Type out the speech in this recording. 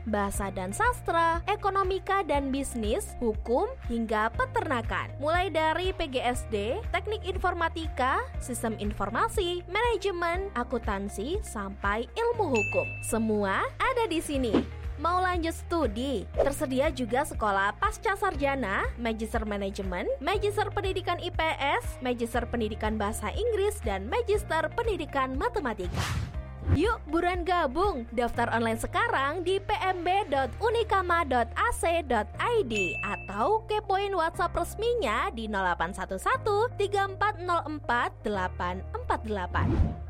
bahasa dan sastra, ekonomika dan bisnis, hukum, hingga peternakan. Mulai dari PGSD, teknik informatika, sistem informasi, manajemen, akuntansi, sampai ilmu hukum. Semua ada di sini. Mau lanjut studi? Tersedia juga sekolah pasca sarjana, magister manajemen, magister pendidikan IPS, magister pendidikan bahasa Inggris, dan magister pendidikan matematika. Yuk buruan gabung, daftar online sekarang di pmb.unikama.ac.id atau kepoin WhatsApp resminya di 0811 3404 848.